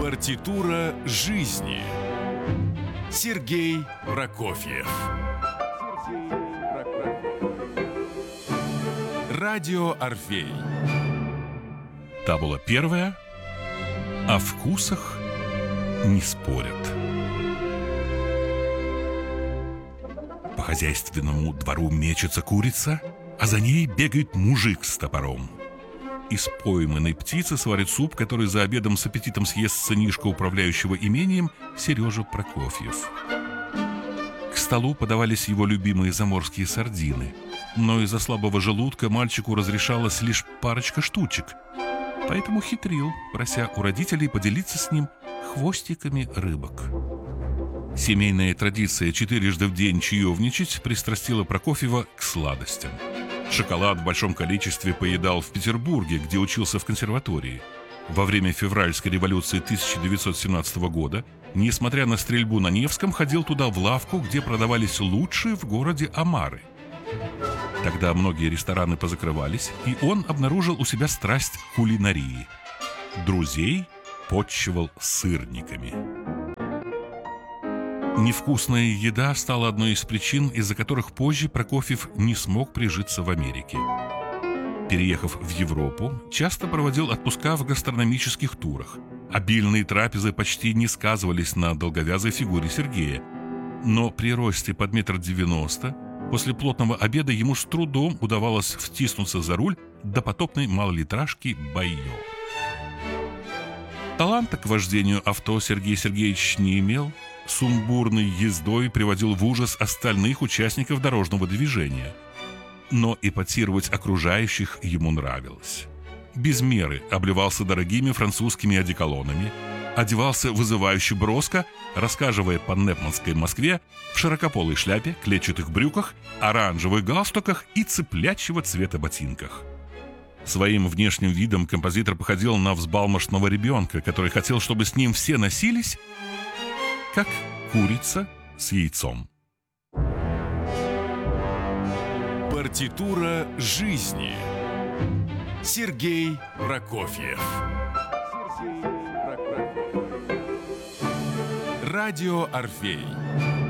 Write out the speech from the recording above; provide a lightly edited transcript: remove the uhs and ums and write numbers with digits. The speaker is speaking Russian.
Партитура жизни. Сергей Прокофьев. Радио Орфей. Табула первая. О вкусах не спорят. По хозяйственному двору мечется курица, а за ней бегает мужик с топором. Из пойманной птицы сварит суп, который за обедом с аппетитом съест сынишка управляющего имением Сережа Прокофьев. К столу подавались его любимые заморские сардины, но из-за слабого желудка мальчику разрешалась лишь парочка штучек, поэтому хитрил, прося у родителей поделиться с ним хвостиками рыбок. Семейная традиция четырежды в день чаевничать пристрастила Прокофьева к сладостям. Шоколад в большом количестве поедал в Петербурге, где учился в консерватории. Во время февральской революции 1917 года, несмотря на стрельбу на Невском, ходил туда в лавку, где продавались лучшие в городе омары. Тогда многие рестораны позакрывались, и он обнаружил у себя страсть к кулинарии. Друзей подчивал сырниками. Невкусная еда стала одной из причин, из-за которых позже Прокофьев не смог прижиться в Америке. Переехав в Европу, часто проводил отпуска в гастрономических турах. Обильные трапезы почти не сказывались на долговязой фигуре Сергея. Но при росте под 1,90 м после плотного обеда ему с трудом удавалось втиснуться за руль допотопной малолитражки «Байо». Таланта к вождению авто Сергей Сергеевич не имел. Сумбурной ездой приводил в ужас остальных участников дорожного движения. Но эпатировать окружающих ему нравилось. Без меры обливался дорогими французскими одеколонами, одевался вызывающе броско, рассказывая по непманской Москве в широкополой шляпе, клетчатых брюках, оранжевых галстуках и цыплячьего цвета ботинках. Своим внешним видом композитор походил на взбалмошного ребенка, который хотел, чтобы с ним все носились, как курица с яйцом. Партитура жизни. Сергей Прокофьев. Радио Орфей.